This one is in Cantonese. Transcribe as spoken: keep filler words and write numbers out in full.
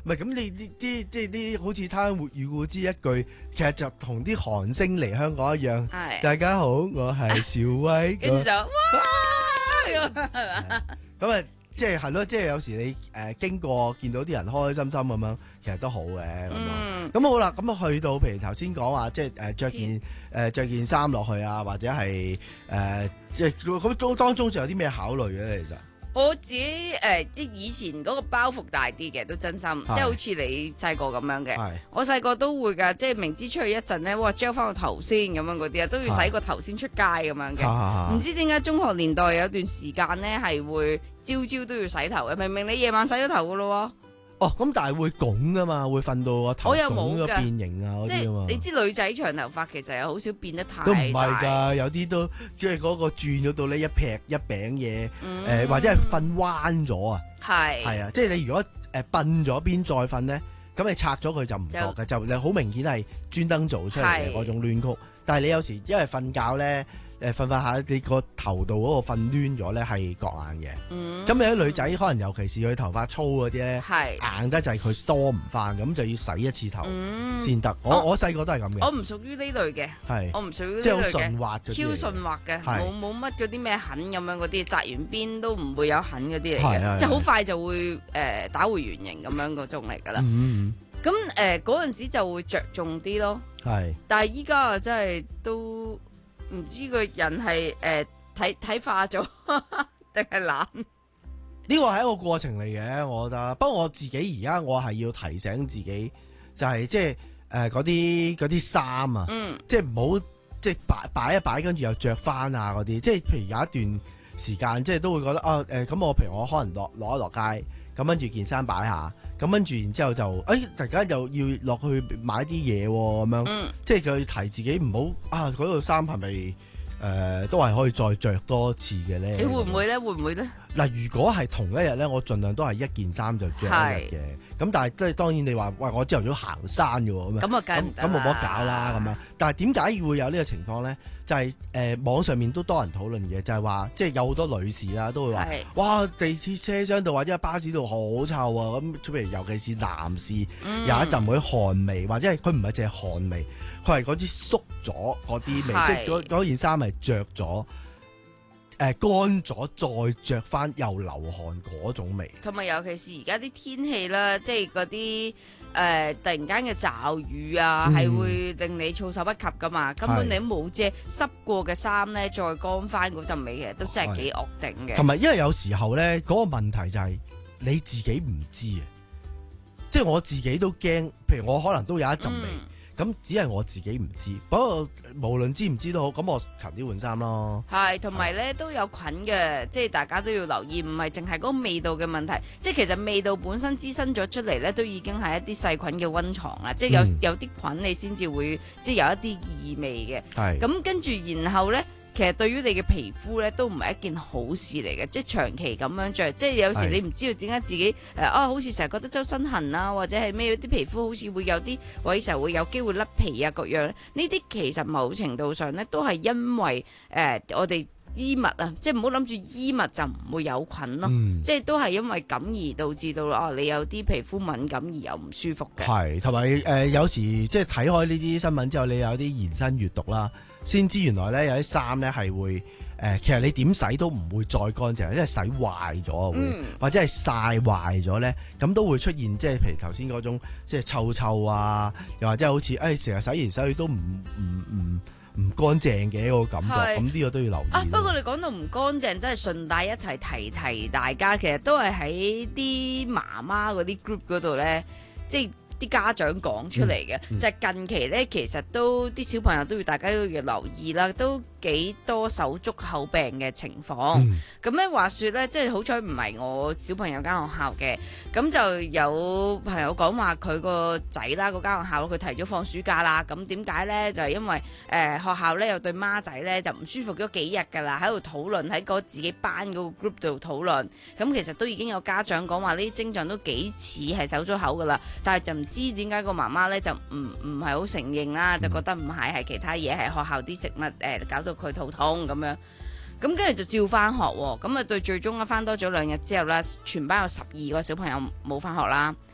唔係咁你啲啲即係啲好似攤活語故知一句，其實就同啲韓星嚟香港一樣。 係大家好，我係小威。 跟住就哇咁係嘛？ 咁啊，即係係咯，即係有時你誒、呃、經過見到啲人開開心心咁樣，其實都好嘅咁嗯樣。咁好啦，咁啊去到譬如頭先講話，即係誒著件誒著件衫落去啊，或者係誒、呃、即係咁當當中仲有啲咩考慮嘅咧？其實我自己誒、呃，即係以前嗰個包袱大啲嘅，都真心，即係好似你細個咁樣嘅。 係我細個都會㗎，即係明知出去一陣咧，哇，gel 翻個頭先咁樣嗰啲啊，都要洗個頭先出街咁樣嘅。唔知點解中學年代有段時間咧係會朝朝都要洗頭嘅，明明你夜晚洗咗頭㗎咯喎。 哦，咁但係會拱噶嘛，會瞓到個頭我又冇拱咗㗎變形啊嗰即啲啊嘛係。你知女仔長頭髮其實又好少變得太都唔係大㗎，有啲都即係嗰個轉嗰度咧一劈一餅嘢，誒、 嗯呃、或者係瞓彎咗啊， 係係啊，即係你如果誒笨咗邊再瞓咧，咁你拆咗佢就唔覺嘅，就你好明顯係專登做出嚟嘅係嗰種攣曲。但係你有時因為瞓覺咧，誒瞓瞓下你個頭度嗰個瞓攣咗咧係覺硬嘅。 嗯咁有啲女仔可能尤其是佢頭髮粗嗰啲咧， 係硬得就係佢梳唔翻，咁就要洗一次頭嗯先得。我我我細個都係咁嘅， 我唔屬於呢類嘅， 係我唔屬於呢即係好類嘅。 順滑嗰啲嚟嘅， 超順滑嘅， 係冇冇乜嗰啲咩痕咁樣嗰啲，紮完邊都唔會有痕嗰啲嚟係係嘅，即係好快就會誒、呃、打回原形咁樣嗰種嚟㗎啦。 嗯咁誒嗰陣時就會着重啲咯， 係。 但係依家啊真係都唔知個人係誒睇睇化咗定係懶。 呢個係一個過程嚟嘅，我覺得。不過我自己而家我係要提醒自己，就係即係誒嗰啲嗰啲衫啊， 嗯即係唔好即係擺擺一擺，跟住又着翻啊嗰啲。即係譬如有一段時間，即係都會覺得啊誒咁，我譬如我可能落落一落街，咁跟住件衫擺下，咁跟住然之後就誒、哎，大家又要落去買啲嘢喎咁樣， 嗯即係佢提自己唔好啊嗰套衫係咪誒都係可以再着多次嘅咧？ 你會唔會咧？會唔會咧？ 嗱，如果係同一日咧，我盡量都係一件衫就着一日嘅。咁但係即係當然你話，喂，我朝頭早行山嘅喎，咁樣咁啊，梗唔得咁咁冇乜搞啦咁樣。但係點解會有呢個情況咧？就係、是、誒、呃、網上面都多人討論嘅，就係話即係有好多女士啦都會話， 係哇，地鐵車廂度或者巴士度好臭啊！咁譬如尤其是男士、 嗯有一陣會汗味，或者係佢唔係淨係汗味，佢係嗰啲縮咗嗰啲味， 係即係嗰嗰件衫係着咗。誒乾咗再着翻又流汗嗰種味， 同埋尤其是而家啲天氣啦，即係嗰啲誒突然間嘅驟雨啊，係、 嗯會令你措手不及噶嘛。根本你都冇遮，濕過嘅衫咧，再乾翻嗰陣味，其實都真係幾惡頂嘅。 同埋因為有時候咧嗰、嗰個問題就係你自己唔知啊，即係我自己都驚，譬如我可能都有一陣味。 嗯咁只係我自己唔知，不過無論知唔知都好，咁我勤啲換衫咯。 係，同埋咧都有菌嘅，即係大家都要留意，唔係淨係嗰個味道嘅問題，即係其實味道本身滋生咗出嚟咧，都已經係一啲細菌嘅溫床啦，即係有、 嗯、 有啲菌你先至會即係有一啲異味嘅。 係咁跟住然後咧。其實對於你嘅皮膚咧都唔係一件好事嚟嘅，即係長期咁樣着，即係有時你唔知道點解自己誒啊，好似成日覺得周身痕啊，或者係咩啲皮膚好似會有啲位時候會有機會甩皮啊各樣，呢啲其實某程度上咧都係因為誒、呃、我哋衣物啊，即係唔好諗住衣物就唔會有菌咯， 嗯、 即係都係因為咁而導致到哦你有啲皮膚敏感而又唔舒服嘅。 係，同埋誒有時即係睇開呢啲新聞之後，你有啲延伸閱讀啦。先知原來咧有啲衫咧係會誒、呃，其實你點洗都唔會再乾淨，因為洗壞咗會， 嗯、 或者係曬壞咗咧，咁都會出現即係譬如頭先嗰種即係臭臭啊，又或者好似誒成日洗完洗去都唔唔唔唔乾淨嘅一個感覺，咁呢個都要留意。 啊，不過你講到唔乾淨，真係順帶一提提提大家，其實都係喺啲媽媽嗰啲 group 嗰度咧，即係。啲家長講出嚟嘅，嗯嗯、就係近期咧，其實都啲小朋友都要大家都要留意啦，都幾多手足口病嘅情況。咁咧、嗯、話說咧，即係好彩唔係我小朋友間學校嘅，咁就有朋友講話佢個仔啦，嗰間學校佢提早放暑假啦。咁點解咧？就係、是、因為誒、呃、學校咧有對孖仔咧就唔舒服咗幾日㗎啦，喺度討論喺個自己班嗰個 group 度討論。咁其實都已經有家長講話呢啲症狀都幾似係手足口㗎啦，但係就唔知點解個媽媽咧就唔唔係好承認啦，就覺得唔係係其他嘢，係學校啲食物誒、呃、搞到佢肚痛咁樣。咁跟住就照翻學喎，咁啊對最終啊翻多咗兩日之後啦，全班有十二個小朋友冇翻學啦。